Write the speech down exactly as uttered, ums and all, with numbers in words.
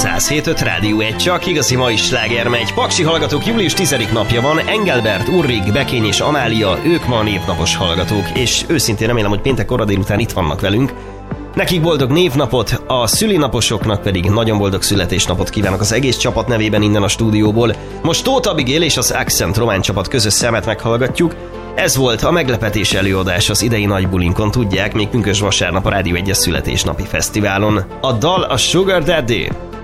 száz hét öt Rádió egy, csak igazi mai sláger megy. Paksi hallgatók, július tizedik napja van, Engelbert, Ulrik, Bekény és Amália, ők ma a névnapos hallgatók, és őszintén remélem, hogy péntek kora délután itt vannak velünk. Nekik boldog névnapot, a szülinaposoknak pedig nagyon boldog születésnapot kívánok az egész csapat nevében innen a stúdióból. Most Tóth Abigail és az Accent román csapat közös szemet meghallgatjuk. Ez volt a meglepetés előadás az idei nagy bulinkon, tudják, még pünkösd vasárnap a Rádió egyes születésnapi fesztiválon. A dal a Sugar Daddy.